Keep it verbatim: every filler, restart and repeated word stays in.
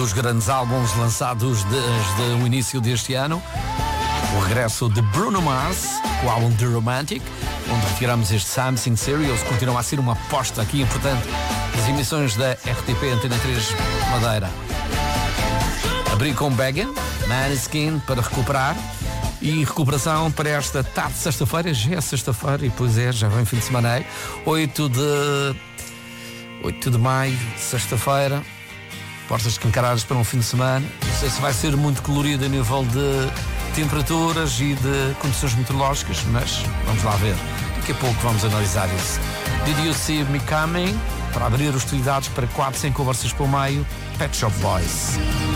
Os grandes álbuns lançados desde o início deste ano. O regresso de Bruno Mars, com o álbum The Romantic, onde retiramos este Something Serious, continua a ser uma aposta aqui importante das emissões da R T P Antena três Madeira. Abri com Beggin, Maneskin, para recuperar. E recuperação para esta tarde de sexta-feira. Já é sexta-feira e pois é, já vem fim de semana aí. oito de... oito de maio, sexta-feira. Portas escancaradas para um fim de semana. Não sei se vai ser muito colorido a nível de temperaturas e de condições meteorológicas, mas vamos lá ver. Daqui a pouco vamos analisar isso. Did You See Me Coming? Para abrir hostilidades para quatro sem conversas pelo meio, Pet Shop Boys.